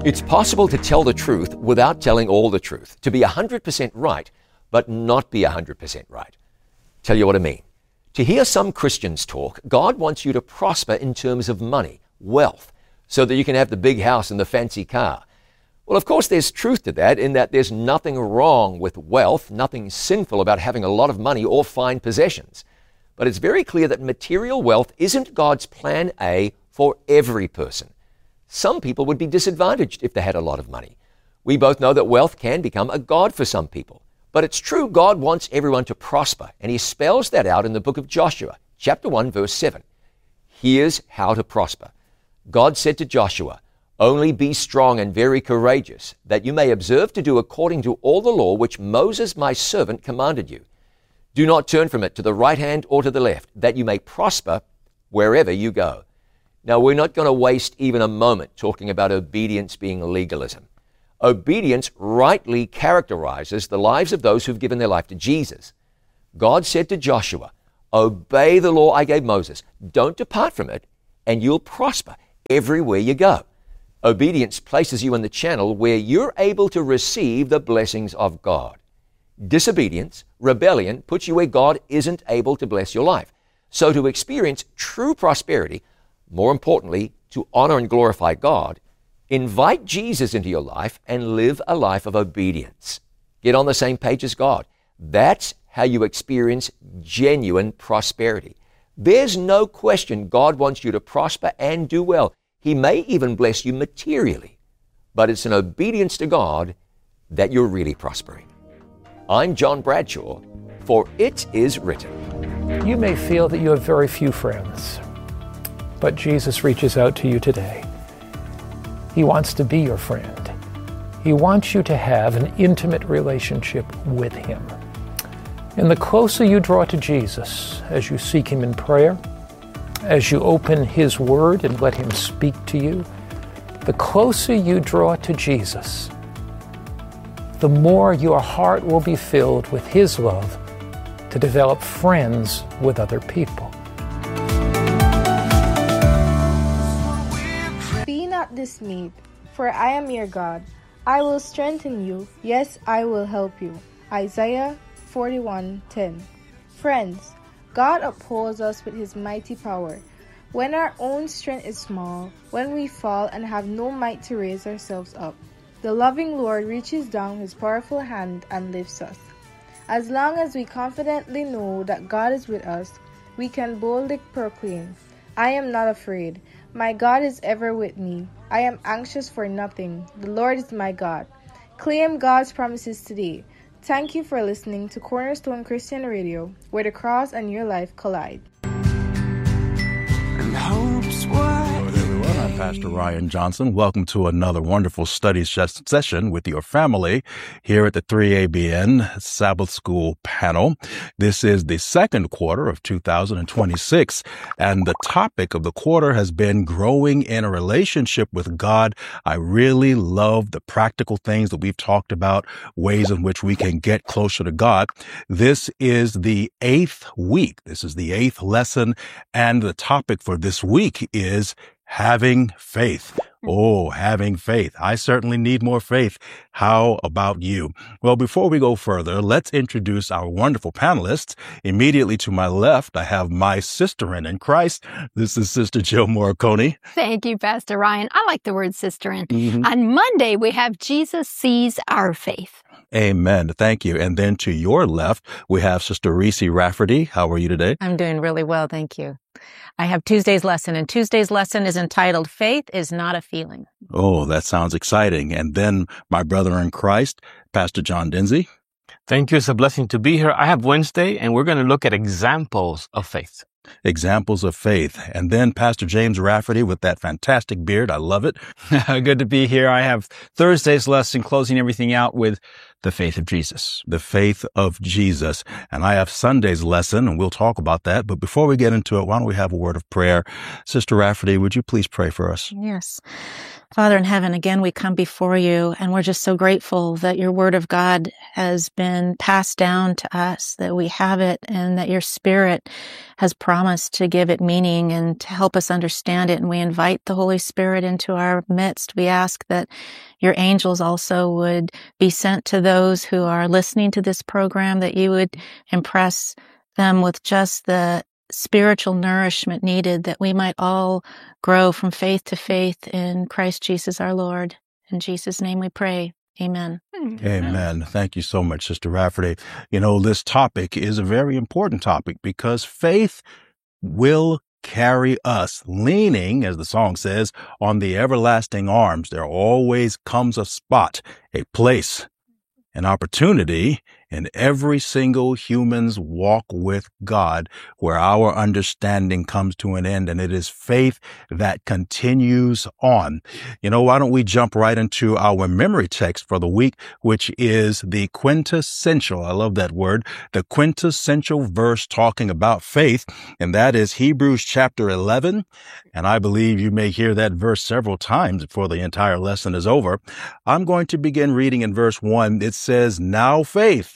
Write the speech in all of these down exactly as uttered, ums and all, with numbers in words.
It's possible to tell the truth without telling all the truth, to be one hundred percent right, but not be one hundred percent right. Tell you what I mean. To hear some Christians talk, God wants you to prosper in terms of money, wealth, so that you can have the big house and the fancy car. Well, of course, there's truth to that, in that there's nothing wrong with wealth, nothing sinful about having a lot of money or fine possessions. But it's very clear that material wealth isn't God's plan A for every person. Some people would be disadvantaged if they had a lot of money. We both know that wealth can become a god for some people. But it's true God wants everyone to prosper, and he spells that out in the book of Joshua, chapter one, verse seven. Here's how to prosper. God said to Joshua, "Only be strong and very courageous, that you may observe to do according to all the law which Moses my servant commanded you. Do not turn from it to the right hand or to the left, that you may prosper wherever you go." Now, we're not going to waste even a moment talking about obedience being legalism. Obedience rightly characterizes the lives of those who've given their life to Jesus. God said to Joshua, "Obey the law I gave Moses. Don't depart from it, and you'll prosper everywhere you go." Obedience places you in the channel where you're able to receive the blessings of God. Disobedience, rebellion, puts you where God isn't able to bless your life. So to experience true prosperity, more importantly, to honor and glorify God, invite Jesus into your life and live a life of obedience. Get on the same page as God. That's how you experience genuine prosperity. There's no question God wants you to prosper and do well. He may even bless you materially, but it's in obedience to God that you're really prospering. I'm John Bradshaw, for it is written. You may feel that you have very few friends, but Jesus reaches out to you today. He wants to be your friend. He wants you to have an intimate relationship with Him. And the closer you draw to Jesus, as you seek Him in prayer, as you open His Word and let Him speak to you, the closer you draw to Jesus, the more your heart will be filled with His love to develop friends with other people. Be not dismayed, for I am your God. I will strengthen you. Yes, I will help you. Isaiah forty-one ten. Friends, God upholds us with His mighty power. When our own strength is small, when we fall and have no might to raise ourselves up, the loving Lord reaches down His powerful hand and lifts us. As long as we confidently know that God is with us, we can boldly proclaim, "I am not afraid. My God is ever with me. I am anxious for nothing. The Lord is my God." Claim God's promises today. Thank you for listening to Cornerstone Christian Radio, where the cross and your life collide. And hope's what I'm Pastor Ryan Johnson. Welcome to another wonderful study sh- session with your family here at the three A B N Sabbath School panel. This is the second quarter of two thousand twenty-six, and the topic of the quarter has been growing in a relationship with God. I really love the practical things that we've talked about, ways in which we can get closer to God. This is the eighth week. This is the eighth lesson, and the topic for this week is having faith. Oh, having faith. I certainly need more faith. How about you? Well, before we go further, let's introduce our wonderful panelists. Immediately to my left, I have my sister in Christ. This is Sister Jill Morricone. Thank you, Pastor Ryan. I like the word sister-in. Mm-hmm. On Monday, we have Jesus Sees Our Faith. Amen. Thank you. And then to your left, we have Sister Reese Rafferty. How are you today? I'm doing really well, thank you. I have Tuesday's lesson, and Tuesday's lesson is entitled, Faith is Not a Feeling. Oh, that sounds exciting. And then my brother in Christ, Pastor John Dinsey. Thank you. It's a blessing to be here. I have Wednesday, and we're going to look at examples of faith. Examples of faith. And then Pastor James Rafferty with that fantastic beard. I love it. Good to be here. I have Thursday's lesson, closing everything out with the faith of Jesus. The faith of Jesus. And I have Sunday's lesson, and we'll talk about that. But before we get into it, why don't we have a word of prayer? Sister Rafferty, would you please pray for us? Yes. Father in heaven, again, we come before you, and we're just so grateful that your word of God has been passed down to us, that we have it, and that your Spirit has promised to give it meaning and to help us understand it. And we invite the Holy Spirit into our midst. We ask that your angels also would be sent to those who are listening to this program, that you would impress them with just the spiritual nourishment needed, that we might all grow from faith to faith in Christ Jesus our Lord. In Jesus' name we pray. Amen. Amen. Thank you so much, Sister Rafferty. You know, this topic is a very important topic because faith will carry us, leaning, as the song says, on the everlasting arms. There always comes a spot, a place, an opportunity in every single human's walk with God where our understanding comes to an end, and it is faith that continues on. You know, why don't we jump right into our memory text for the week, which is the quintessential, I love that word, the quintessential verse talking about faith, and that is Hebrews chapter eleven. And I believe you may hear that verse several times before the entire lesson is over. I'm going to begin reading in verse one. It says, "Now faith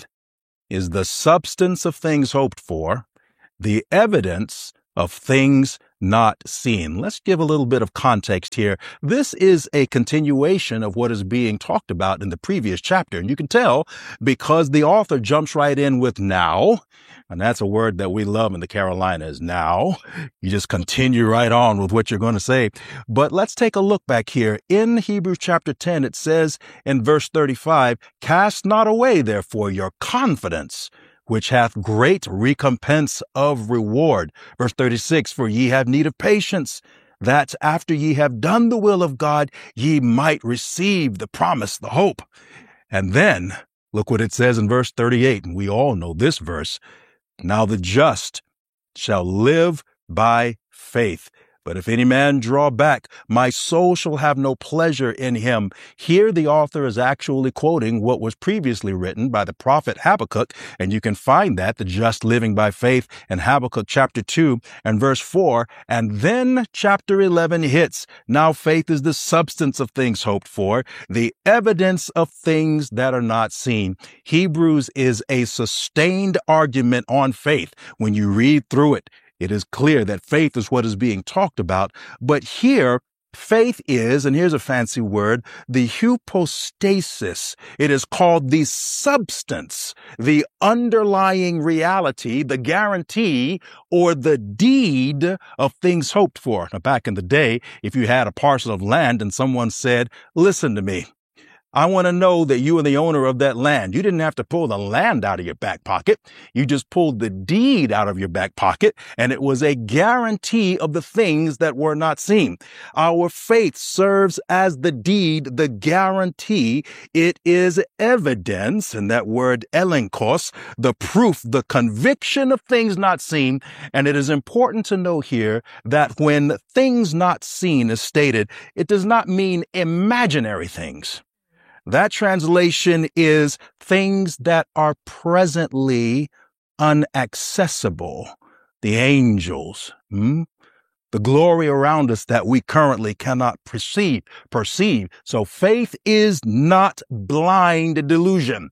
is the substance of things hoped for, the evidence of things not seen." Let's give a little bit of context here. This is a continuation of what is being talked about in the previous chapter. And you can tell because the author jumps right in with now. And that's a word that we love in the Carolinas, now. You just continue right on with what you're going to say. But let's take a look back here. In Hebrews chapter ten, it says in verse thirty-five, "Cast not away, therefore, your confidence, which hath great recompense of reward." Verse thirty-six, "For ye have need of patience, that after ye have done the will of God, ye might receive the promise," the hope. And then look what it says in verse thirty-eight, and we all know this verse. "Now the just shall live by faith. But if any man draw back, my soul shall have no pleasure in him." Here the author is actually quoting what was previously written by the prophet Habakkuk, and you can find that, the just living by faith, in Habakkuk chapter two and verse four. And then chapter eleven hits. "Now faith is the substance of things hoped for, the evidence of things that are not seen." Hebrews is a sustained argument on faith. When you read through it, it is clear that faith is what is being talked about. But here, faith is, and here's a fancy word, the hypostasis. It is called the substance, the underlying reality, the guarantee, or the deed of things hoped for. Now, back in the day, if you had a parcel of land and someone said, "Listen to me, I want to know that you are the owner of that land," you didn't have to pull the land out of your back pocket. You just pulled the deed out of your back pocket, and it was a guarantee of the things that were not seen. Our faith serves as the deed, the guarantee. It is evidence, and that word elenkos, the proof, the conviction of things not seen. And it is important to know here that when things not seen is stated, it does not mean imaginary things. That translation is things that are presently inaccessible. The angels, hmm? the glory around us that we currently cannot perceive, perceive. So faith is not blind delusion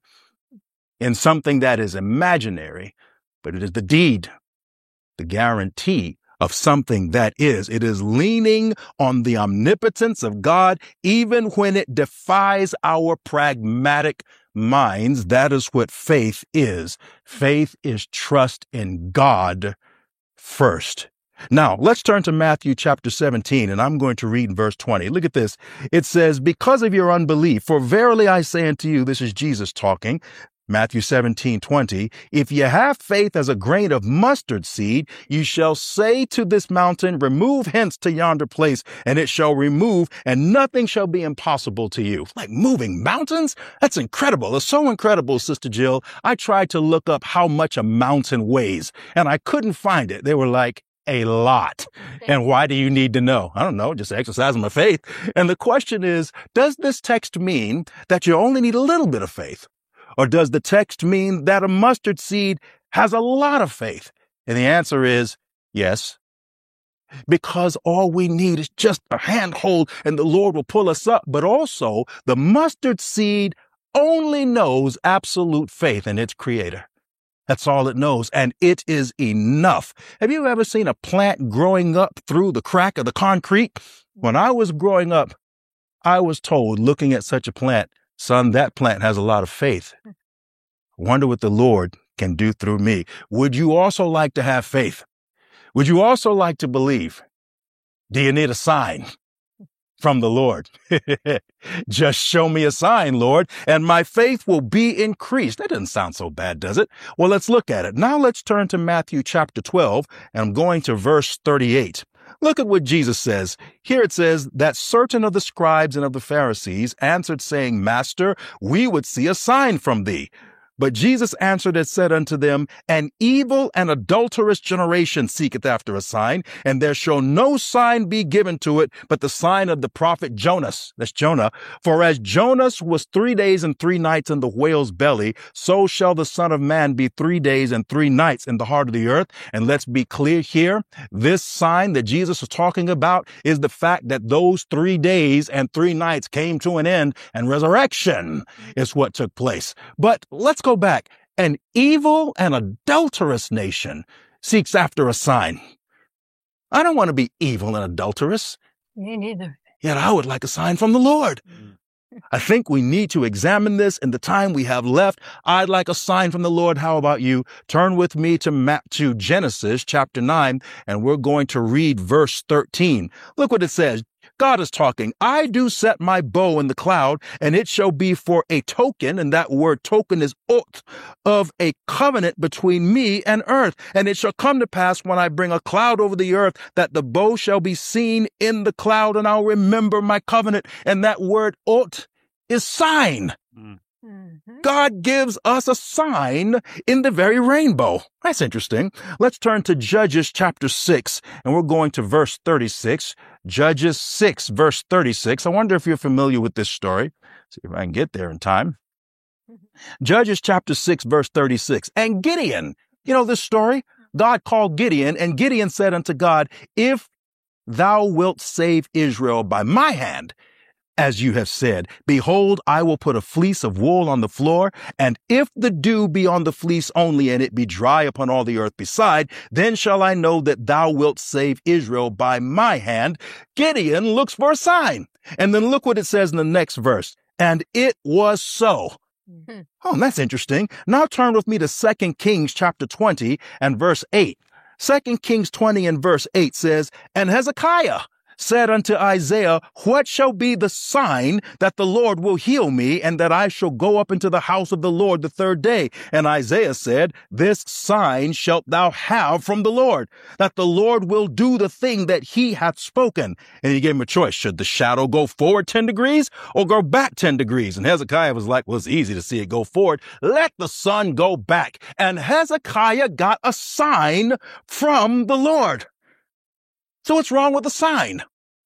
in something that is imaginary, but it is the deed, the guarantee of something that is. It is leaning on the omnipotence of God, even when it defies our pragmatic minds. That is what faith is. Faith is trust in God first. Now, let's turn to Matthew chapter seventeen, and I'm going to read verse twenty. Look at this. It says, "Because of your unbelief, for verily I say unto you," this is Jesus talking, Matthew seventeen twenty, "if ye have faith as a grain of mustard seed, you shall say to this mountain, remove hence to yonder place, and it shall remove, and nothing shall be impossible to you." Like moving mountains? That's incredible. It's so incredible, Sister Jill. I tried to look up how much a mountain weighs, and I couldn't find it. They were like, a lot. And why do you need to know? I don't know, just exercising my faith. And the question is, does this text mean that you only need a little bit of faith? Or does the text mean that a mustard seed has a lot of faith? And the answer is yes. Because all we need is just a handhold and the Lord will pull us up. But also, the mustard seed only knows absolute faith in its creator. That's all it knows, and it is enough. Have you ever seen a plant growing up through the crack of the concrete? When I was growing up, I was told, looking at such a plant, son, that plant has a lot of faith. I wonder what the Lord can do through me. Would you also like to have faith? Would you also like to believe? Do you need a sign from the Lord? Just show me a sign, Lord, and my faith will be increased. That doesn't sound so bad, does it? Well, let's look at it. Now let's turn to Matthew chapter twelve, and I'm going to verse thirty-eight. Look at what Jesus says. Here it says that certain of the scribes and of the Pharisees answered, saying, Master, we would see a sign from thee. But Jesus answered and said unto them, An evil and adulterous generation seeketh after a sign, and there shall no sign be given to it, but the sign of the prophet Jonas. That's Jonah. For as Jonas was three days and three nights in the whale's belly, so shall the Son of Man be three days and three nights in the heart of the earth. And let's be clear here. This sign that Jesus was talking about is the fact that those three days and three nights came to an end, and resurrection is what took place. But let's go Go back. An evil and adulterous nation seeks after a sign. I don't want to be evil and adulterous. Me neither. Yet I would like a sign from the Lord. I think we need to examine this in the time we have left. I'd like a sign from the Lord. How about you? Turn with me to map to Genesis chapter nine, and we're going to read verse thirteen. Look what it says. God is talking. I do set my bow in the cloud, and it shall be for a token, and that word token is ot, of a covenant between me and earth. And it shall come to pass when I bring a cloud over the earth, that the bow shall be seen in the cloud, and I'll remember my covenant. And that word ot is sign. Mm. Mm-hmm. God gives us a sign in the very rainbow. That's interesting. Let's turn to Judges chapter six, and we're going to verse thirty-six. Judges six, verse thirty-six. I wonder if you're familiar with this story. See if I can get there in time. Mm-hmm. Judges chapter six, verse thirty-six. And Gideon, you know this story? God called Gideon, and Gideon said unto God, If thou wilt save Israel by my hand, as you have said, behold, I will put a fleece of wool on the floor, and if the dew be on the fleece only, and it be dry upon all the earth beside, then shall I know that thou wilt save Israel by my hand. Gideon looks for a sign. And then look what it says in the next verse. And it was so. Mm-hmm. Oh, that's interesting. Now turn with me to Second Kings chapter twenty and verse eight. Second Kings twenty and verse eight says, And Hezekiah said unto Isaiah, What shall be the sign that the Lord will heal me, and that I shall go up into the house of the Lord the third day? And Isaiah said, This sign shalt thou have from the Lord, that the Lord will do the thing that he hath spoken. And he gave him a choice. Should the shadow go forward ten degrees or go back ten degrees? And Hezekiah was like, Well, it's easy to see it go forward. Let the sun go back. And Hezekiah got a sign from the Lord. So what's wrong with the sign?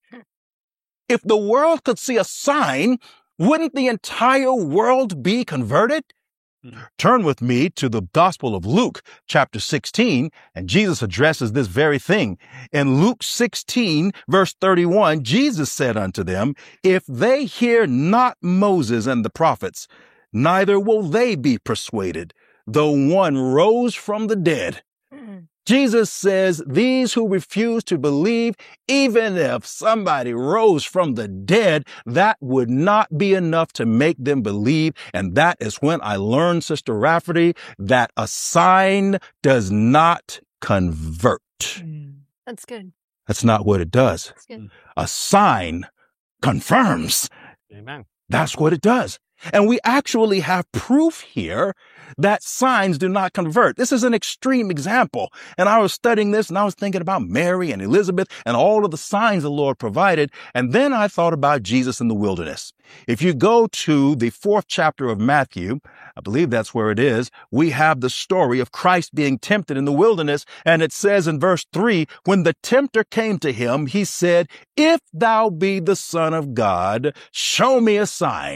If the world could see a sign, wouldn't the entire world be converted? Mm-hmm. Turn with me to the Gospel of Luke, chapter sixteen, and Jesus addresses this very thing. In Luke sixteen, verse thirty-one, Jesus said unto them, If they hear not Moses and the prophets, neither will they be persuaded, though one rose from the dead. Mm-hmm. Jesus says these who refuse to believe, even if somebody rose from the dead, that would not be enough to make them believe. And that is when I learned, Sister Rafferty, that a sign does not convert. That's good. That's not what it does. That's good. A sign confirms. Amen. That's what it does. And we actually have proof here that signs do not convert. This is an extreme example. And I was studying this and I was thinking about Mary and Elizabeth and all of the signs the Lord provided. And then I thought about Jesus in the wilderness. If you go to the fourth chapter of Matthew, I believe that's where it is, we have the story of Christ being tempted in the wilderness. And it says in verse three, when the tempter came to him, he said, If thou be the Son of God, show me a sign.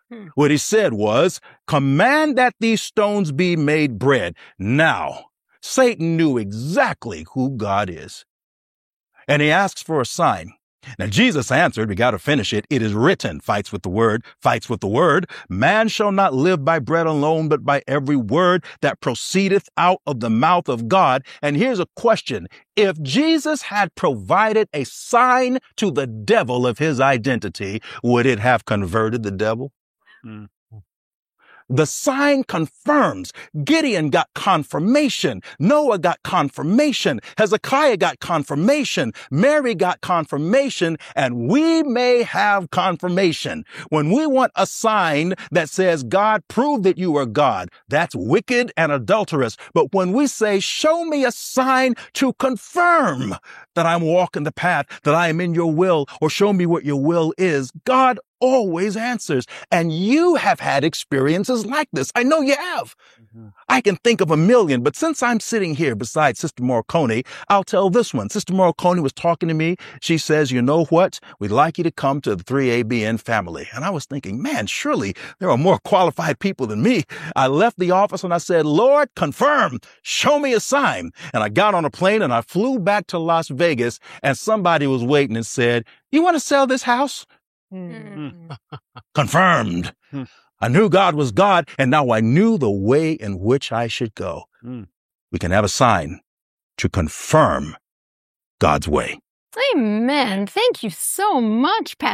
What he said was, command that these stones be made bread. Now, Satan knew exactly who God is. And he asks for a sign. Now, Jesus answered, we got to finish it. It is written, fights with the word, fights with the word. Man shall not live by bread alone, but by every word that proceedeth out of the mouth of God. And here's a question. If Jesus had provided a sign to the devil of his identity, would it have converted the devil? Mm. The sign confirms. Gideon got confirmation. Noah got confirmation. Hezekiah got confirmation. Mary got confirmation. And we may have confirmation. When we want a sign that says, God, prove that you are God, that's wicked and adulterous. But when we say, show me a sign to confirm that I'm walking the path, that I am in your will, or show me what your will is, God always answers. And you have had experiences like this. I know you have. Mm-hmm. I can think of a million, but since I'm sitting here beside Sister Morcone, I'll tell this one. Sister Morcone was talking to me. She says, you know what? We'd like you to come to the three A B N family. And I was thinking, man, surely there are more qualified people than me. I left the office and I said, Lord, confirm, show me a sign. And I got on a plane and I flew back to Las Vegas, and somebody was waiting and said, you want to sell this house? Mm. Confirmed. Mm. I knew God was God, and now I knew the way in which I should go. Mm. We can have a sign to confirm God's way. Amen. Thank you so much, Pastor.